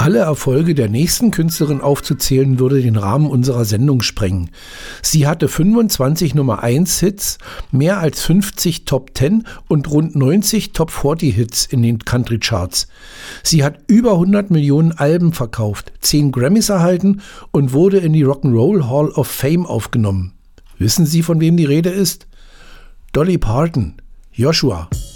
Alle Erfolge der nächsten Künstlerin aufzuzählen, würde den Rahmen unserer Sendung sprengen. Sie hatte 25 Nummer-1-Hits, mehr als 50 Top-10 und rund 90 Top-40-Hits in den Country-Charts. Sie hat über 100 Millionen Alben verkauft, 10 Grammys erhalten und wurde in die Rock'n'Roll Hall of Fame aufgenommen. Wissen Sie, von wem die Rede ist? Dolly Parton. Joshua.